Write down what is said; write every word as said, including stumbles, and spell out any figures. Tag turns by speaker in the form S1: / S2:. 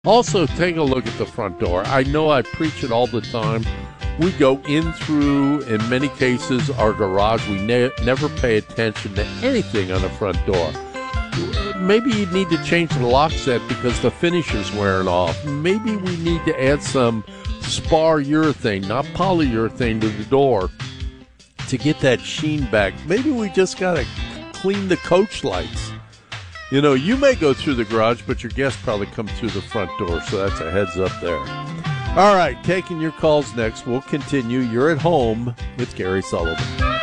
S1: Also, take a look at the front door. I know I preach it all the time. We go in through, in many cases, our garage. We ne- never pay attention to anything on the front door. Maybe you need to change the lock set because the finish is wearing off. Maybe we need to add some spar urethane, not polyurethane, to the door to get that sheen back. Maybe we just got to clean the coach lights. You know, you may go through the garage, but your guests probably come through the front door, so that's a heads up there. All right, taking your calls next. We'll continue. You're at home with Gary Sullivan.